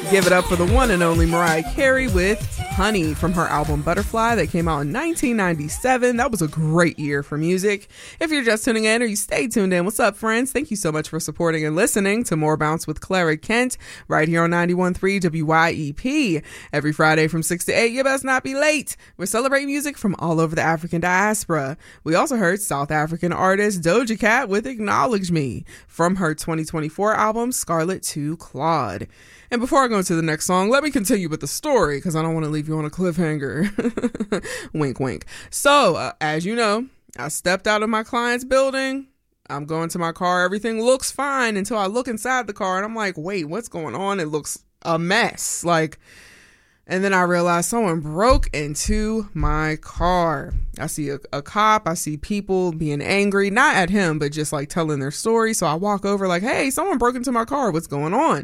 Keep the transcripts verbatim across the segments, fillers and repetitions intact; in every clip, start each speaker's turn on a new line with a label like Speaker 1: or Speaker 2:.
Speaker 1: Give it up for the one and only Mariah Carey with Honey from her album Butterfly that came out in nineteen ninety-seven. That was a great year for music. If you're just tuning in or you stay tuned in, what's up, friends? Thank you so much for supporting and listening to More Bounce with Clara Kent right here on ninety-one point three W Y E P. Every Friday from six to eight, you best not be late. We're celebrating music from all over the African diaspora. We also heard South African artist Doja Cat with Acknowledge Me from her twenty twenty-four album Scarlet to Claude. And before I go into the next song, let me continue with the story because I don't want to leave you on a cliffhanger. Wink, wink. So, uh, as you know, I stepped out of my client's building. I'm going to my car. Everything looks fine until I look inside the car and I'm like, wait, what's going on? It looks a mess. Like, and then I realized someone broke into my car. I see a, a cop. I see people being angry, not at him, but just like telling their story. So I walk over like, hey, someone broke into my car. What's going on?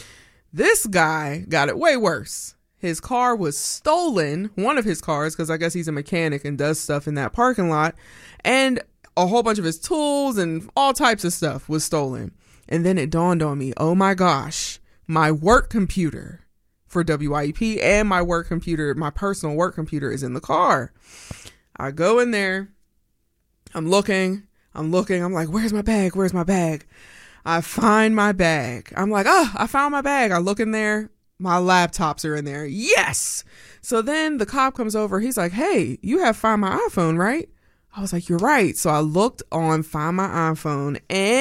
Speaker 1: This guy got it way worse. His car was stolen, one of his cars, because I guess he's a mechanic and does stuff in that parking lot. And a whole bunch of his tools and all types of stuff was stolen. And then it dawned on me, oh my gosh, my work computer for W Y E P and my work computer, my personal work computer is in the car. I go in there. I'm looking. I'm looking. I'm like, where's my bag? Where's my bag? I find my bag. I'm like, oh, I found my bag. I look in there. My laptops are in there. Yes. So then the cop comes over. He's like, hey, you have Find My iPhone, right? I was like, you're right. So I looked on Find My iPhone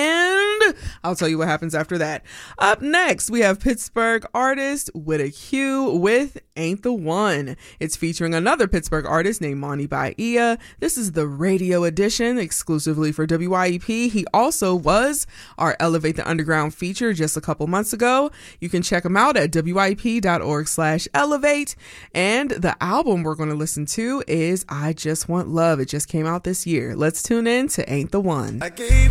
Speaker 1: and I'll tell you what happens after that. Up next, we have Pittsburgh artist With a Q with Ain't the One. It's featuring another Pittsburgh artist named Monty Bahia. This is the radio edition exclusively for W Y E P. He also was our Elevate the Underground feature just a couple months ago. You can check him out at W Y E P dot org slash elevate. And the album we're going to listen to is I Just Want Love. It just came out this year. Let's tune in to Ain't the One.
Speaker 2: I gave